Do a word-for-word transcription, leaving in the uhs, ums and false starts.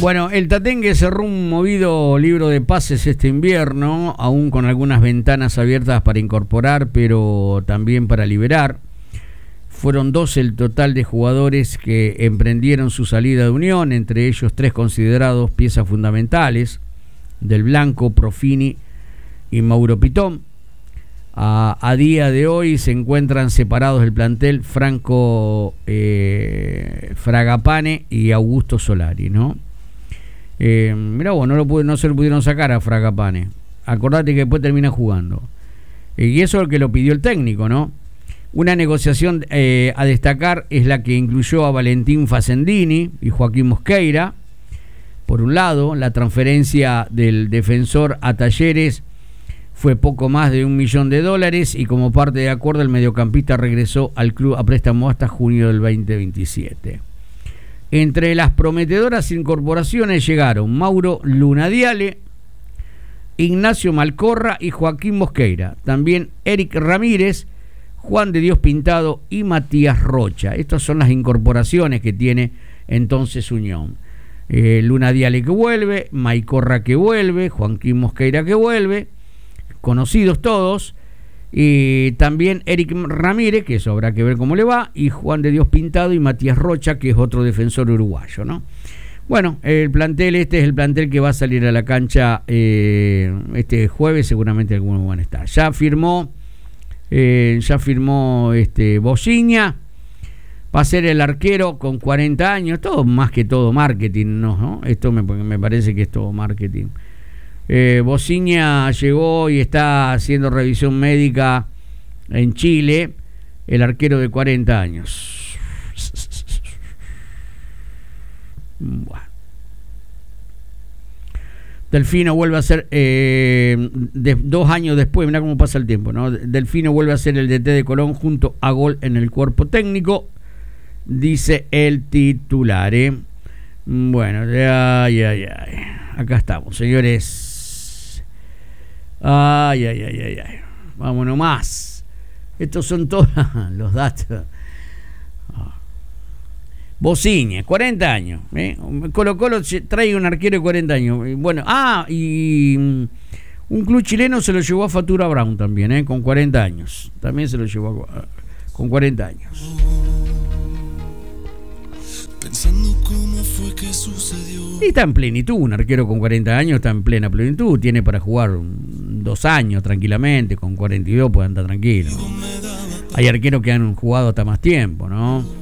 Bueno, el Tatengue cerró un movido libro de pases este invierno, aún con algunas ventanas abiertas para incorporar, pero también para liberar. Fueron doce el total de jugadores que emprendieron su salida de Unión, entre ellos tres considerados piezas fundamentales, Del Blanco, Profini y Mauro Pitón. A, a día de hoy se encuentran separados del plantel Franco eh, Fragapane y Augusto Solari, ¿no? Eh, mirá vos, no, lo pude, no se lo pudieron sacar a Fragapane. Acordate que después termina jugando. Eh, y eso es lo que lo pidió el técnico, ¿no? Una negociación eh, a destacar es la que incluyó a Valentín Facendini y Joaquín Mosqueira. Por un lado, la transferencia del defensor a Talleres fue poco más de un millón de dólares y como parte de acuerdo el mediocampista regresó al club a préstamo hasta junio del veinte veintisiete. Entre las prometedoras incorporaciones llegaron Mauro Lunadiale, Ignacio Malcorra y Joaquín Mosqueira. También Eric Ramírez, Juan de Dios Pintado y Matías Rocha. Estas son las incorporaciones que tiene entonces Unión. Eh, Lunadiale que vuelve, Malcorra que vuelve, Joaquín Mosqueira que vuelve, conocidos todos, y también Eric Ramírez, que eso habrá que ver cómo le va, y Juan de Dios Pintado y Matías Rocha, que es otro defensor uruguayo, ¿no? Bueno, el plantel este es el plantel que va a salir a la cancha eh, este jueves, seguramente algunos van a estar. Ya firmó, eh, ya firmó este Bociña, va a ser el arquero con cuarenta años, todo más que todo marketing, ¿no? ¿no? Esto me, me parece que es todo marketing. Eh, Bociña llegó y está haciendo revisión médica en Chile, el arquero de cuarenta años. Bueno. Delfino vuelve a ser, eh, de, dos años después, mirá cómo pasa el tiempo, ¿no? Delfino vuelve a ser el D T de Colón junto a Gol en el cuerpo técnico, dice el titular, ¿eh? Bueno, ay, ay, ay. Acá estamos, señores. Ay, ay, ay, ay, ay. Vámonos más. Estos son todos los datos. Bociña, cuarenta años. ¿eh? Colo Colo trae un arquero de cuarenta años. Bueno, ah, y un club chileno se lo llevó a Fatura Brown también, ¿eh? Con cuarenta años. También se lo llevó a, con cuarenta años. Pensando cómo fue que sucedió. Y está en plenitud, un arquero con cuarenta años está en plena plenitud, tiene para jugar dos años tranquilamente, con cuarenta y dos puede andar tranquilo. Hay arqueros que han jugado hasta más tiempo, ¿no?